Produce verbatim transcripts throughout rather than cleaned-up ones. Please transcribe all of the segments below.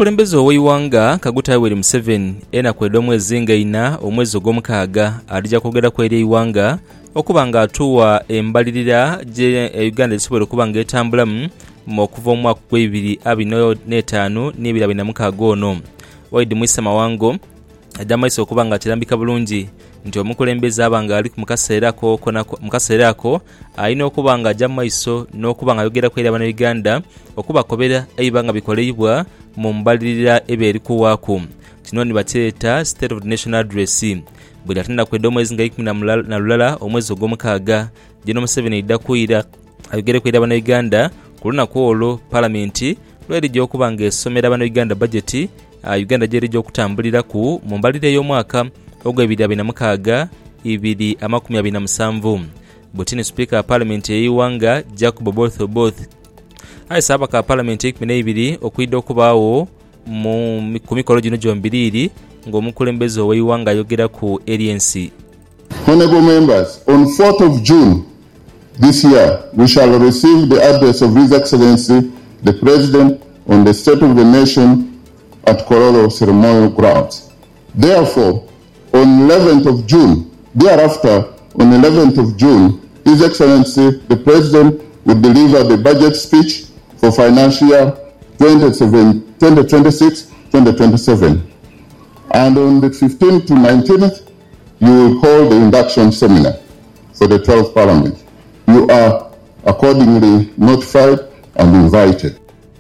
Omukulembeze ow'eiwanga Kaguta Yoweri Museveni enakwedde omwezi nga ina omwezi ogw'omukaaga alijja kwogera ku eri eiwanga okuba nga atuwa embalirira gye Uganda esobola okuba nga etambulamu okuva omwaka gw'ebibiri abiri n'etaano n'ebiri abiri na mukaaga ono. Waidi Mwisa Mawango ajja maiso okuba nga kirambika bulungi nti omukulembeze abanga ali mu kaseera ako alina okuba nga ajja maiso n'okuba nga ayogera ku eri abana Uganda okubakobera ebibanga bikoleibwa mu mbalirira ebe erikuwaaku. Kino ni bakyeta State of the National Address. Bwe yatenda kwedda omwezi nga ikumi na lulala omwezi ogw'omukaaga General Museveni idda kuira ayogere ku eri abana Uganda ku lunaku olwo Palamenti lwerijja okuba nga esomera abana Uganda budget Uganda gyerijja okutambulira ku mu mbalirira y'omwaka ogw'ebiri abiri na mukaaga ibiri amakumi abiri na musanvu. Butini Speaker wa Parliament y'eiwanga Jacob Oboth Oboth ayisa abaka Parliament ikumi n'ebiri okwidde okubaawo mu ku mikolo gino gyombiriri ng'omukulembeze ow'eiwanga ayogera ku eri ensi. Honorable members, on fourth of June this year, we shall receive the address of His Excellency the President on the State of the Nation at Kololo Ceremonial Grounds. Therefore, on eleventh of June, thereafter, on eleventh of June, His Excellency the President will deliver the budget speech for financial year twenty twenty-six twenty twenty-seven. And on the fifteenth to nineteenth, you will hold the induction seminar for the twelfth Parliament. You are accordingly notified and invited.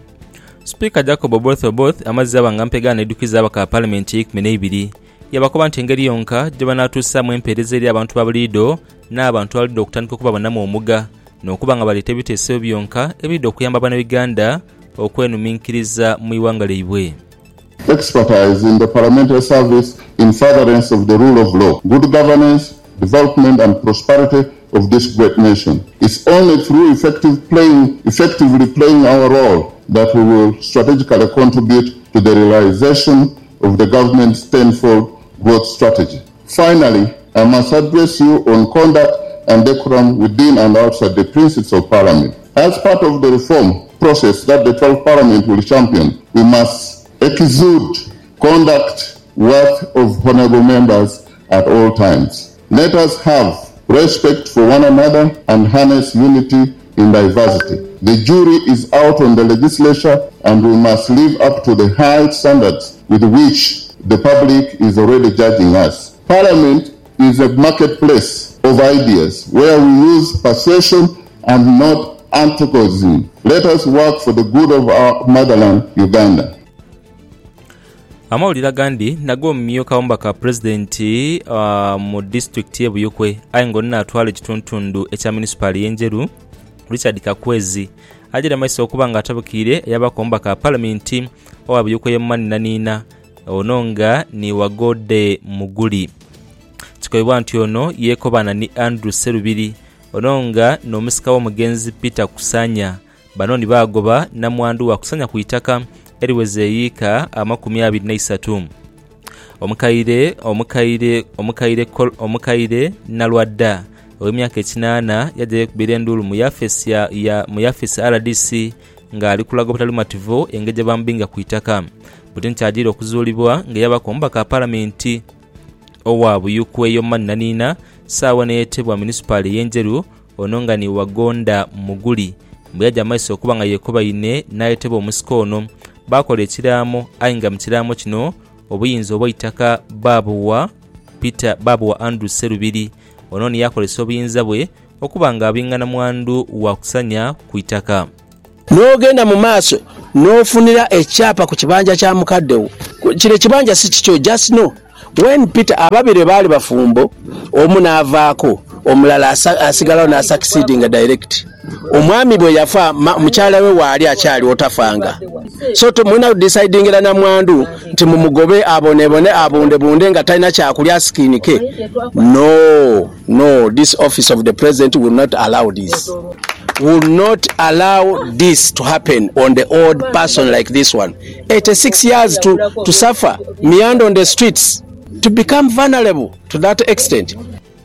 Speaker Jacob Oboth Oboth amazzi abanga mpega n'eddukiza abaka Parliament ikumi n'ebiri yabakoba nti engeri yonka gye banaatuusaamu empeereza eri abantu ba buliido n'abantu abalidde okutandika okuba bannamu omuga n'okuba nga baleeta ebiteeso byonka ebidde okuyamba abana Uganda okwenuminkiriza mu iwanga lyabwe. Expertise in the parliamentary service in furtherance of the rule of law, good governance, development and prosperity of this great nation. It's only through effective playing, effectively playing our role that we will strategically contribute to the realization of the government's tenfold growth strategy. Finally, I must address you on conduct and decorum within and outside the principles of Parliament. As part of the reform process that the twelfth Parliament will champion, we must exude conduct worthy of honorable members at all times. Let us have respect for one another and harness unity in diversity. The jury is out on the legislature and we must live up to the high standards with which the public is already judging us. Parliament is a marketplace of ideas where we use persuasion and not antagonism. Let us work for the good of our motherland, Uganda. Amawulira gandi nago mmyuka omubaka pulezidenti uh, mu district y'e Buyukwe aye ng'onna atwala ekituntundu ekya municipal y'Enjeru Richard Kakwezi ajira maiso okuba nga atabukire yabaka omubaka Parliament owa Buyukwe y'emmani na Nina ononga ni Wagode Muguli. Kikoyebwa nti ono yeekobana ni Andrew Serubiri ononga n'omusika w'omugenzi Peter Kusanya banoni bagoba na mwandu wa kusanya ku itaka eriweze yika amakumi abiri na isatu. Omukaire omukaire omukaire omukaire Nalwadda ow'emyaka ekinaana yajja kubira endulu mu yafesi ya, ya mu yafesi R D C nga ali kulaga obutali mativu engeje bambinga ku itaka. Butinti ajira okuzuulibwa nga yabaka omubaka Parliament owa Buyukwe y'emmani na Nina saawa n'eyetebwa municipal y'Enjeru ononga ni Wagonda Muguli mbwe yajja maiso okuba nga yeekobaine n'ayetebwa omusika ono bakola ekiraamo aye nga mu kiraamo kino obuyinza obw'eitaka babuwa Peter babuwa Andrew Serubiri ono ni yakolesa obuyinza bwe okuba nga abingana mwandu wa kusanya ku itaka. N'ogenda mu maaso n'ofunira ekyapa ku kibanja kya mukaddewo kire kibanja si kikyo just know when Peter ababire baali bafumbo omu n'avaako omulala asigalawo na succeeding direct omwami bwe yafa mukyala we waali akyali otafanga so to muna deciding era na mwandu nti mumugobe abonebone abunde bunde nga talina kyakulya skin ke. No, no, this office of the president will not allow this. Will not allow this to happen on the old person like this one. eighty-six years to, to suffer, meander on the streets, to become vulnerable to that extent.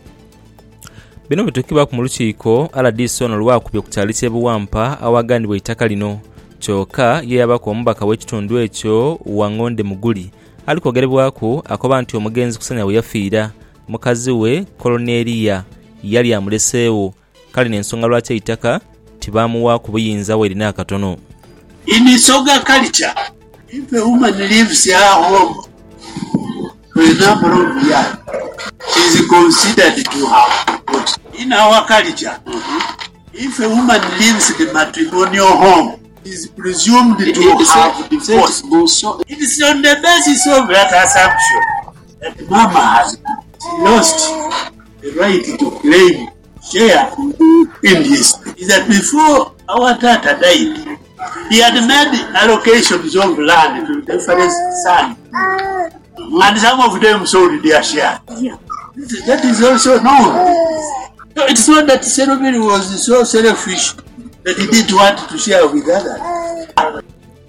Bino bitukibwa ku mulukiiko R D C ono lwakubye ku kyali ky'ebuwampa awagandibwa ettaka lino kyokka ye yabako omubaka w'ekitundu ekyo Wangonde Muguli ali kwogerebwako akoba nti omugenzi kusanya we yafiira mukazi we Kolonelia yali amuleseewo kale n'ensonga lwaki eitaka tibamuwa ku buyinza we erina akatono. In Isoga culture, if a woman leaves her home for a number of years, she is considered to have divorced. In our culture, if a woman leaves the matrimonial home, she is presumed to have divorced. It is on the basis of that assumption that Mama has lost the right to claim share in this. Is that before our Tata died, he had made allocations of land to different sons, and some of them sold their share. Yeah. That is also known. So it's not that Serobiri was so selfish that he didn't want to share with others.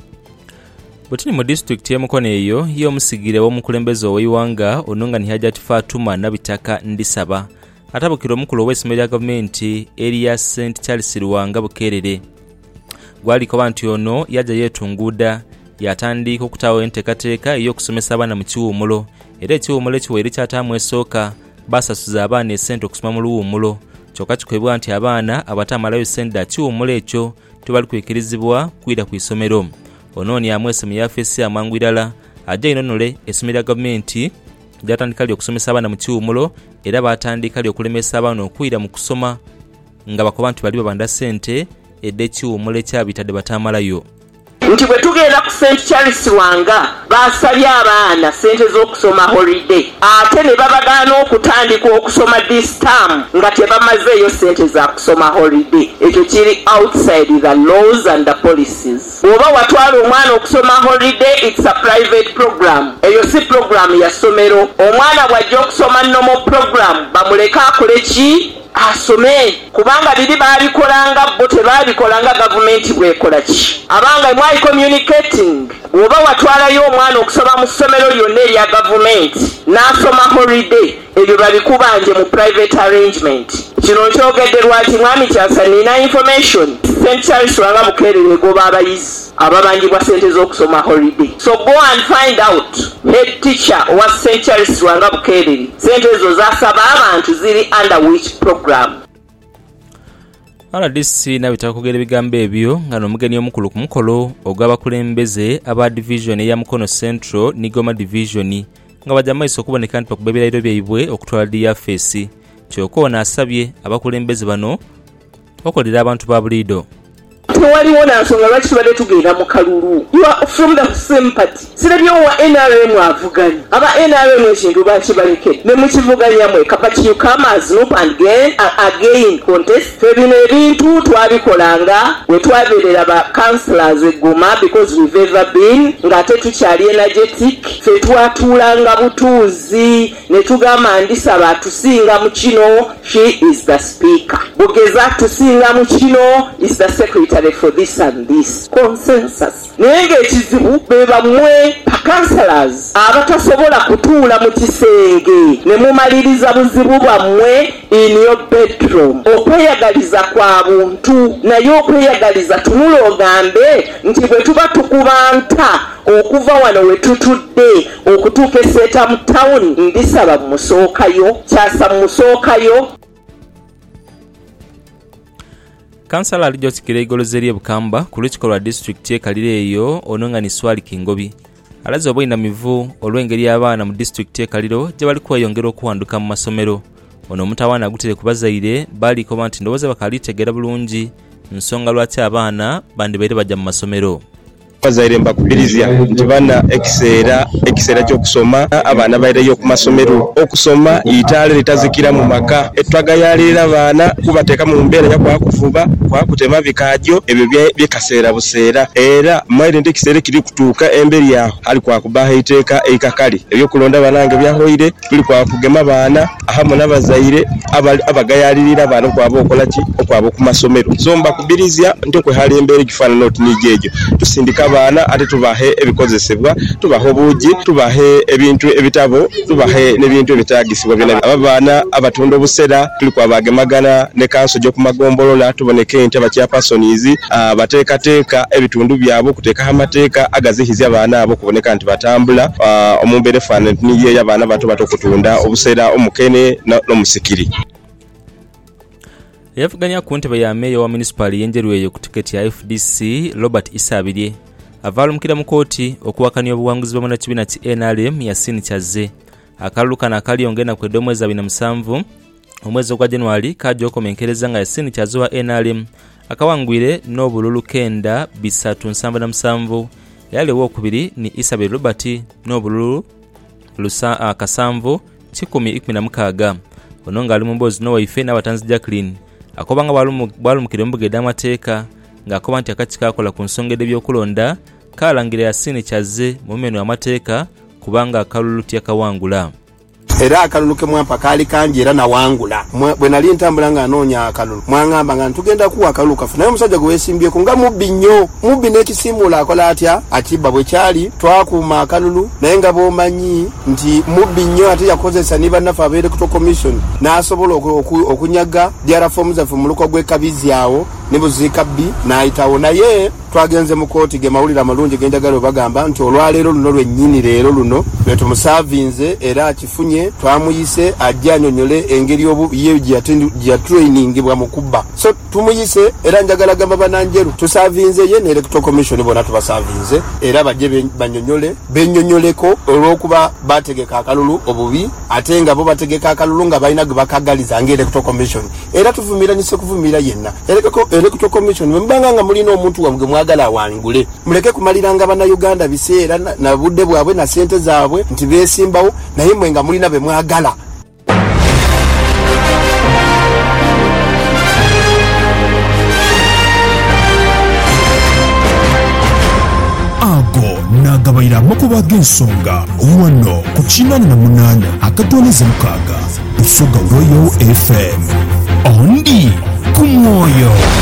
Butini mu district ye Mukono eyo y'omusigire w'omukulembeze ow'eiwanga Ononga Hajati Fatuma Nabitaka Ndisaba atabukira omukulu w'essomero lya gavumenti eri Saint Charles Luwanga Bukerere gwaliko nti ono yajja yeetunguuda yatandika okutawo enteekateeka ey'okusomesa abaana mu kiwummulo era ekiwummulo ekiweeri kyataamu esooka basasuza abaana essente okusoma mu luwummulo kyokka kikubibwa nti abaana abatamalayo ssente kiwummulo ekyo tebali kwikirizibwa kwira ku isomero. Onooni amwese mu yafeesi amangu irala ajja inonole essomero lya gavumenti lyatandika lyo okusomesa abaana mu kiwummulo era batandika lyo okulemesa abaana okwira mu kusoma nga bakoba nti bali babanda ssente edde ekiwummulo ekyabitadde batamalayo. Nti bwe tugenda ku Saint Charles Wanga basabye abaana ssente z'okusoma holiday ate ne babagaana okutandika okusoma this term nga tebamazeeyo ssente za kusoma holiday. Ekyo kiri outside the laws and the policies. Bw'oba watwala omwana okusoma holiday, it's a private program. Eyo si program ya ssomero. Omwana bw'ajja okusoma normal program bamuleka akole ki? Asome kubanga biri babikolanga bo tebabikolanga gavumenti bwekola ki abanga mwali communicating oba watwalayo omwana okusoma mu ssomero lyonna erya gavumenti n'asoma holiday ebyo babikubanje mu private arrangement. Kino kyogedde lwaki mwami Kyasa nina information Saint Charles Wanga Bukerere egoba abayizi ababangibwa ssente z'okusoma holiday. So go and find out head teacher wa Saint Charles Wanga Bukerere ssente ezo zasaba abantu ziri under which program. R D C nabitaka kugera ebigambo ebyo nga n'omugeni omukulu ku mukolo ogw'abakulembeze aba division eya Mukono Central Nigoma division nga bajja maiso okuboneka nti bakubebera ebiro byaibwe okutwala diafesi kyokka ono asabye abakulembeze bano okolera abantu ba buliido. Tewaliwo na nsonga lwaki tubadde tugenda mu kalulu. You are from the same party. Sirabye wa N R M avuganya. Aba N R M ekintu bakibaleke. Ne mukivuganya mwe kapati you come as no and again again contest. Fe bino ebintu twabikolanga we twaberera ba councillors eGoma because we've ever been ngate tukyali energetic. Fe twatulanga butuuzi ne tugamba Ndisaba tusinga mu kino, she is the speaker. Bugeza tusinga mu kino is the secretary for this and this consensus. Naye ng'ekizibu be bamwe councillors abatasobola kutuula mu kisenge ne mumaliriza buzibu bwammwe in your bedroom. Okweyagaliza kwa buntu naye okweyagaliza tunula ogambe nti bwe tuba tukuba nta okuva wano we tutudde okutuuka e Seeta mu town Ndisaba musookayo Kyasa musookayo. Kansala alijjo kikira igoloze lye Bukamba ku lukiiko lwa district ye Kalire eyo Ononga ni Swali Kingobi alaze obwina mivu olw'engeri y'abaana mu district ye Kaliro gye bali kweyongera okuwanduka mu masomero. Ono omutawaana agutere ku bazaire baliko nti ndowooza bakalitegera bulungi nsonga lwaki abaana bandibaire bajja mu masomero. Bazaire mbakubirizya nti bana ekiseera ekiseera ky'okusoma abaana baireyo ku masomero okusoma itaale litazikira mu maka etwagayalira abaana kubateeka mu mbeera ya kwakuvuba kwakutema bikaajo ebyo byekaseera buseera era mwaire nti ekiseera kiri kutuuka emberi yaho ali kwakubaha iteeka eikakali ebyokulonda banange byahoire tuli kwakugema abaana ahamu n'abazaire abagayalirira abaana okwaba okola ki okwaba ku masomero. So mbakubirizya nti okwehali embeera egifaanana oti nijeejo tusindika abaana ate tubahe ebikozesebwa tubahe obuugi tubahe ebintu ebitabo tubahe n'ebintu ebitaagisibwa byonna abaana abatunda obusera tuli kwabagemagana ne kanso gyo kumagombolola tuboneke nti abakyapasonizi bateekateeka ebitundu byabwe okuteekaho amateeka agazihizya abaana abo kuboneka nti batambula omumbere faana niye y'abaana bato bato okutunda obusera omukene n'omusikiri. Yavuganya ku ntebe ya meya wa municipal y'Enjeru eyo ku tiketi ya F D C Robert Isabirye avalumukira mu kooti okuwakanya obuwanguzi bwa munnakibiina ki N R M Yasin Kyaze. Akalulu kano akalyongera ku omwezi abiri na musanvu omwezi ogwa January kajja okumenkereza nga Yasin Kyaze wa N R M akawangwire n'obululu kenda bisatu nsanvu na musanvu yali wokubiri ni Isabel Robert n'obululu lusa akasanvu kikumi ikumi na mukaaga ono nga ali mu mboozi n'owaife n'abatanzi Jacqueline akobanga balumukire mu bugedde amateeka ng'akoba nti akati kakola ku nsonga y'ebyokulonda kaalangira Yasin Kyaze mu meno amateeka kubanga akalulu tyakawangula. Era akalulu ke mwampa kali kanji era nawangula bwe nali ntambula nga anoonya akalulu mwangamba nga ntugenda kuwa akalulu kafu naye omusajja gwe weesimbyeku nga mubbi nnyo mubbi n'ekisimuula akola atya akibba bwe kyali twakuuma akalulu naye nga bw'omanyi nti mubbi nnyo ate yakozesa ne bannaffe aba electoral commission n'asobola okunyaga diara fomu zaffe mu luko gw'ekabizi awo ne buzikabbi n'ayitawo naye twagenze mu kooti ge mawulire amalungi genjagala bagamba nti olwaleero luno lwennyini leero luno lwe tumusavinze era akifunye twamuyise ajja anyonyole engeri obu ye gya trainingibwa mu kubba so tumuyise era njagala gamba bananjeru tusavinze ye ne electoral commission bona tubasavinze era bajje banyonyole benyonyoleko olw'okuba bategeka akalulu obubi ate nga bo bategeka akalulu nga balina ge bakagaliza nga electoral commission era tuvumira nise kuvumira yenna electoral commission mbanga nga mulina omuntu wamge mwagala wangule muleke kumaliranga bana Uganda biseera na budde bwabwe na sente zaabwe nti beesimbawo naye mwe nga mulina be mwagala. Ago nagabayira makuba g'ensonga wano ku kinana na munana akatoleza mukaga Isoga Royal F M ondi ku mwoyo.